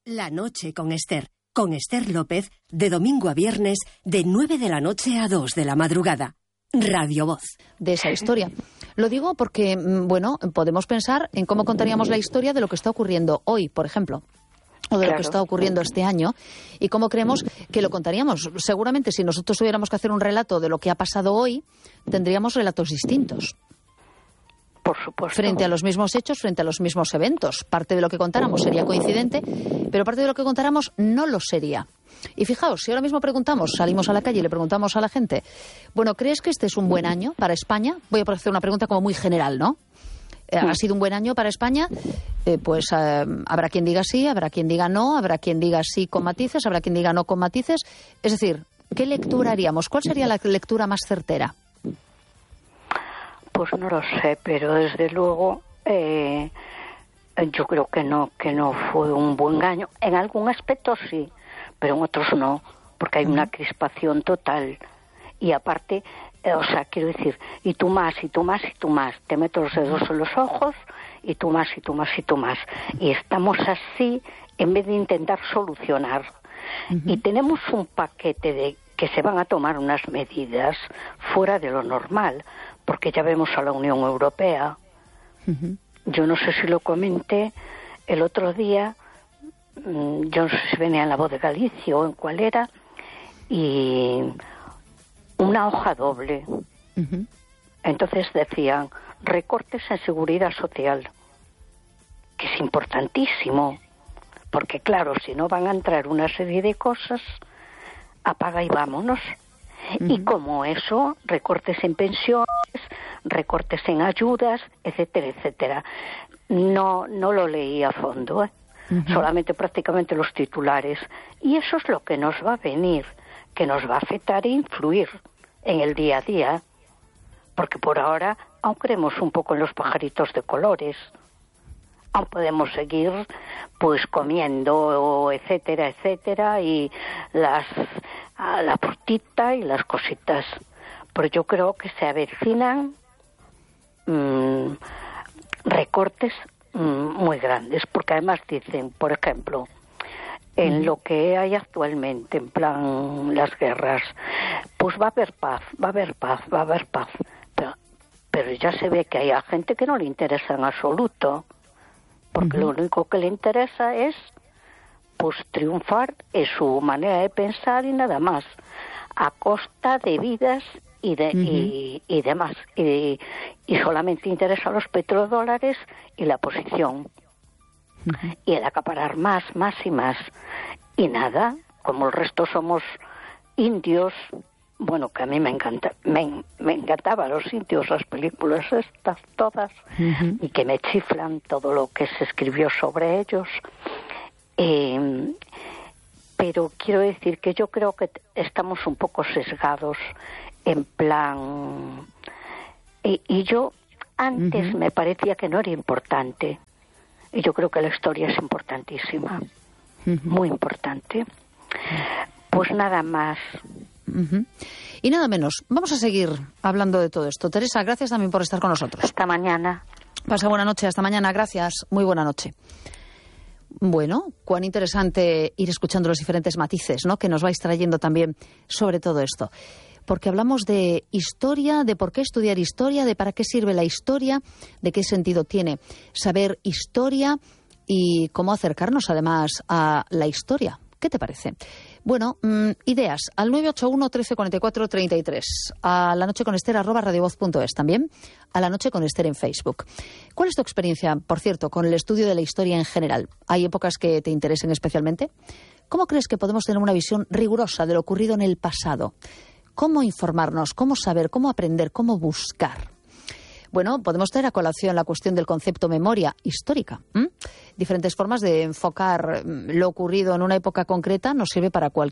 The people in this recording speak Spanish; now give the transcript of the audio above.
La noche con Esther López, de domingo a viernes, de 9 de la noche a 2 de la madrugada. Radio Voz. De esa historia. Lo digo porque, bueno, podemos pensar en cómo contaríamos la historia de lo que está ocurriendo hoy, por ejemplo, o de lo que está ocurriendo este año, y cómo creemos que lo contaríamos. Seguramente, si nosotros tuviéramos que hacer un relato de lo que ha pasado hoy, tendríamos relatos distintos. Por supuesto. Frente a los mismos hechos, frente a los mismos eventos. Parte de lo que contáramos sería coincidente, pero parte de lo que contáramos no lo sería. Y fijaos, si ahora mismo salimos a la calle y le preguntamos a la gente, bueno, ¿crees que este es un buen año para España? Voy a hacer una pregunta como muy general, ¿no? ¿Ha sido un buen año para España? Pues habrá quien diga sí, habrá quien diga no, habrá quien diga sí con matices, habrá quien diga no con matices. Es decir, ¿qué lectura haríamos? ¿Cuál sería la lectura más certera? Pues no lo sé, pero desde luego yo creo que no fue un buen año. En algún aspecto sí, pero en otros no, porque hay una crispación total. Y aparte, quiero decir, y tú más, y tú más, y tú más. Te meto los dedos en los ojos, y tú más, y tú más, y tú más. Y estamos así en vez de intentar solucionar. Y tenemos un paquete de que se van a tomar unas medidas fuera de lo normal, porque ya vemos a la Unión Europea. Yo no sé si lo comenté el otro día, yo no sé si venía en La Voz de Galicia o en cuál era, y una hoja doble. Entonces decían, recortes en seguridad social, que es importantísimo, porque claro, si no van a entrar una serie de cosas, apaga y vámonos. Y como eso, recortes en pensiones, recortes en ayudas, etcétera, etcétera. No lo leí a fondo, solamente prácticamente los titulares. Y eso es lo que nos va a venir, que nos va a afectar e influir en el día a día. Porque por ahora aún creemos un poco en los pajaritos de colores. Aún podemos seguir pues comiendo, etcétera, etcétera, y la frutita y las cositas. Pero yo creo que se avecinan recortes muy grandes, porque además dicen, por ejemplo, en lo que hay actualmente, en plan las guerras, pues va a haber paz, va a haber paz, va a haber paz. Pero ya se ve que hay a gente que no le interesa en absoluto, porque lo único que le interesa es pues triunfar en su manera de pensar y nada más, a costa de vidas y demás, y solamente interesa los petrodólares y la posición, y el acaparar más y más, y nada, como el resto somos indios. Bueno, que a mí me encantaban los indios, las películas estas todas, y que me chiflan todo lo que se escribió sobre ellos. Pero quiero decir que yo creo que estamos un poco sesgados en plan... Y yo antes me parecía que no era importante. Y yo creo que la historia es importantísima. Muy importante. Pues nada más. Y nada menos. Vamos a seguir hablando de todo esto. Teresa, gracias también por estar con nosotros. Hasta mañana. Pasa buena noche. Hasta mañana. Gracias. Muy buena noche. Bueno, cuán interesante ir escuchando los diferentes matices, ¿no?, que nos vais trayendo también sobre todo esto. Porque hablamos de historia, de por qué estudiar historia, de para qué sirve la historia, de qué sentido tiene saber historia y cómo acercarnos además a la historia. ¿Qué te parece? Bueno, ideas al 981 13 44 33, a lanocheconester@radiovoz.es, también a La Noche con Esther en Facebook. ¿Cuál es tu experiencia, por cierto, con el estudio de la historia en general? ¿Hay épocas que te interesen especialmente? ¿Cómo crees que podemos tener una visión rigurosa de lo ocurrido en el pasado? ¿Cómo informarnos? ¿Cómo saber? ¿Cómo aprender? ¿Cómo buscar? Bueno, podemos traer a colación la cuestión del concepto memoria histórica. Diferentes formas de enfocar lo ocurrido en una época concreta nos sirve para cualquier